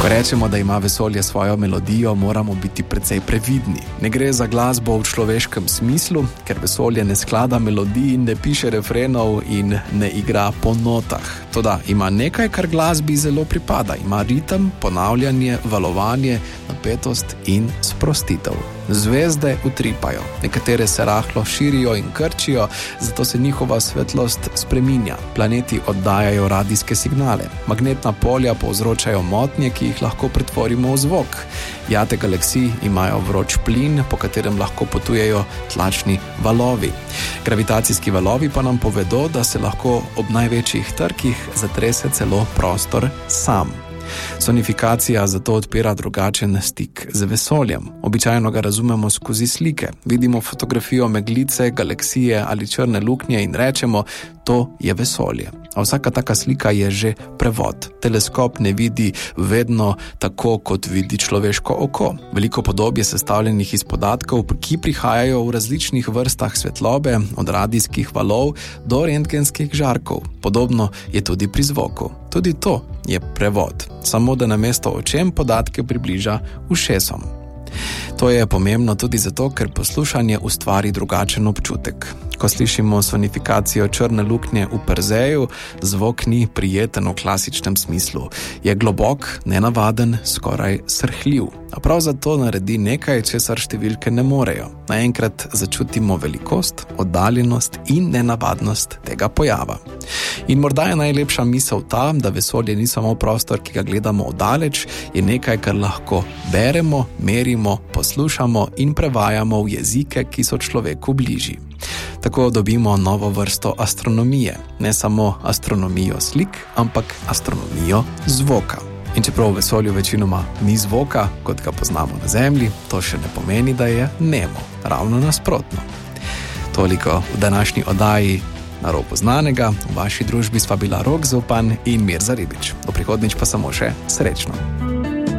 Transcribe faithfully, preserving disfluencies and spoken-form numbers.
Ko rečemo, da ima vesolje svojo melodijo, moramo biti precej previdni. Ne gre za glasbo v človeškem smislu, ker vesolje ne sklada melodij in ne piše refrenov in ne igra po notah. Toda ima nekaj, kar glasbi zelo pripada. Ima ritem, ponavljanje, valovanje, napetost in sprostitev. Zvezde utripajo, nekatere se rahlo širijo in krčijo, zato se njihova svetlost spreminja. Planeti oddajajo radijske signale. Magnetna polja povzročajo motnje, ki jih lahko pretvorimo v zvok. Jate galaksij imajo vroč plin, po katerem lahko potujejo tlačni valovi. Gravitacijski valovi pa nam povedo, da se lahko ob največjih trkih zatrese celo prostor sam. Sonifikacija zato odpira drugačen stik z vesoljem. Običajno ga razumemo skozi slike. Vidimo fotografijo meglice, galaksije ali črne luknje in rečemo, to je vesolje. A vsaka taka slika je že prevod. Teleskop ne vidi vedno tako, kot vidi človeško oko. Veliko podob je sestavljenih iz podatkov, ki prihajajo v različnih vrstah svetlobe, od radijskih valov do rentgenskih žarkov. Podobno je tudi pri zvoku. Tudi to je prevod, samo da namesto očem podatke približa ušesom. To je pomembno tudi zato, ker poslušanje ustvari drugačen občutek. Ko slišimo sonifikacijo črne luknje v Perzeju, zvok ni prijeten v klasičnem smislu. Je globok, nenavaden, skoraj srhljiv. A prav zato naredi nekaj, česar številke ne morejo. Naenkrat začutimo velikost, oddaljenost in nenavadnost tega pojava. In morda je najlepša misel ta, da vesolje ni samo prostor, ki ga gledamo oddaleč, je nekaj, kar lahko beremo, merimo, poslušamo in prevajamo v jezike, ki so človeku bližji. Tako dobimo novo vrsto astronomije. Ne samo astronomijo slik, ampak astronomijo zvoka. In čeprav v vesolju večinoma ni zvoka, kot ga poznamo na Zemlji, to še ne pomeni, da je nemo. Ravno nasprotno. Toliko v današnji oddaji Na robu znanega. V vaši družbi sva bila Rok Zupan in Mirza Ribič. Do prihodnjič pa samo še srečno.